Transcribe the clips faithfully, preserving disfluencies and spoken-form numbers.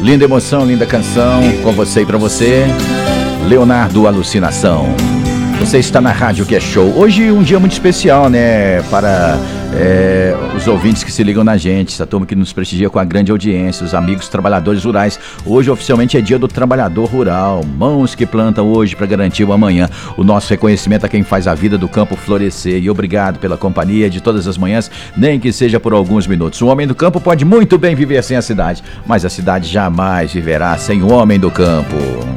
Linda emoção, linda canção, com você e pra você, Leonardo Alucinação. Você está na Rádio Que é Show. Hoje um dia muito especial, né? Para é, os ouvintes que se ligam na gente, essa turma que nos prestigia com a grande audiência, os amigos trabalhadores rurais. Hoje oficialmente é dia do trabalhador rural. Mãos que plantam hoje para garantir o amanhã. O nosso reconhecimento a quem faz a vida do campo florescer. E obrigado pela companhia de todas as manhãs, nem que seja por alguns minutos. O homem do campo pode muito bem viver sem a cidade, mas a cidade jamais viverá sem o homem do campo.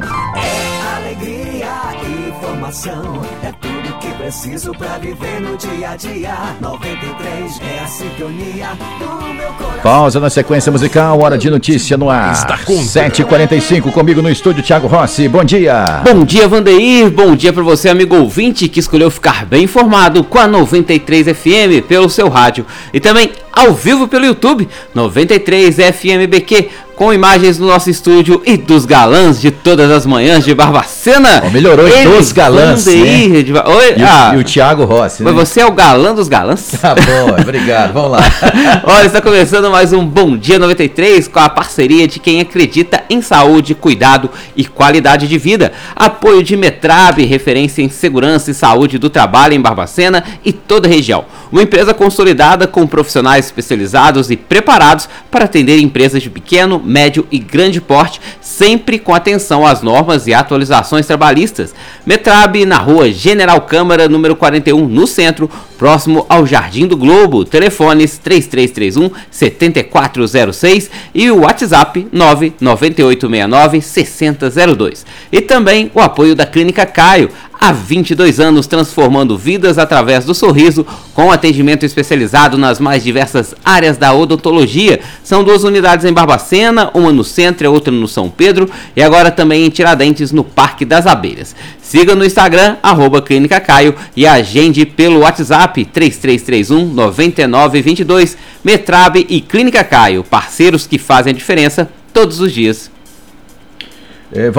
É tudo que preciso pra viver no dia a dia. noventa e três é a sintonia do meu coração. Pausa na sequência musical, hora de notícia no ar. sete e quarenta e cinco, comigo no estúdio, Thiago Rossi. Bom dia. Bom dia, Vandeir. Bom dia pra você, amigo ouvinte, que escolheu ficar bem informado com a noventa e três F M pelo seu rádio. E também ao vivo pelo YouTube, noventa e três F M B Q, com imagens do nosso estúdio e dos galãs de todas as manhãs de Barbacena. Oh, melhorou em dos galãs, né? De... Oi, e, ah, o, e o Thiago Rossi, né? Mas você é o galã dos galãs? Tá bom, obrigado, vamos lá. Olha, está começando mais um Bom Dia noventa e três com a parceria de quem acredita em saúde, cuidado e qualidade de vida. Apoio de Metrab, referência em segurança e saúde do trabalho em Barbacena e toda a região. Uma empresa consolidada com profissionais especializados e preparados para atender empresas de pequeno, médio e grande porte, sempre com atenção às normas e atualizações trabalhistas. Metrab, na rua General Câmara, número quarenta e um, no centro, próximo ao Jardim do Globo. Telefones três três três um, sete quatro zero seis e o WhatsApp nove nove oito seis nove, seis zero zero dois. E também o apoio da Clínica Caio, há vinte e dois anos transformando vidas através do sorriso, com atendimento especializado nas mais diversas áreas da odontologia. São duas unidades em Barbacena, uma no centro e outra no São Pedro, e agora também em Tiradentes, no Parque das Abelhas. Siga no Instagram, arroba Clínica Caio, e agende pelo WhatsApp três três três um, nove nove dois dois. Metrab e Clínica Caio, parceiros que fazem a diferença todos os dias. É,